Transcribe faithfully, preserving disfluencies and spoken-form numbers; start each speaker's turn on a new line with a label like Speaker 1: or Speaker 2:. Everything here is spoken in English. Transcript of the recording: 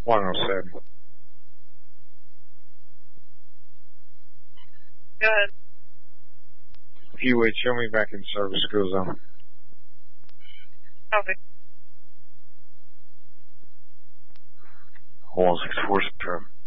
Speaker 1: one oh seven.
Speaker 2: Go ahead.
Speaker 1: Hewitt, show me back in service school zone.
Speaker 2: Copy.
Speaker 1: one six four zero.